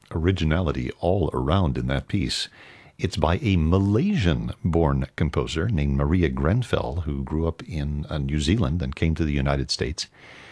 originality all around in that piece. It's by a Malaysian-born composer named Maria Grenfell, who grew up in New Zealand and came to the United States.